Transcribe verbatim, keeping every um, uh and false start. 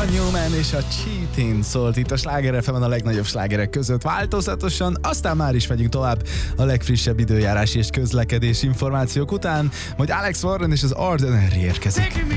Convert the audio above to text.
John Newman és a Cheatin' szólt itt a Sláger ef emen a legnagyobb slágerek között változatosan, aztán már is megyünk tovább a legfrissebb időjárási és közlekedési információk után, majd Alex Warren és az Ordinary érkezik.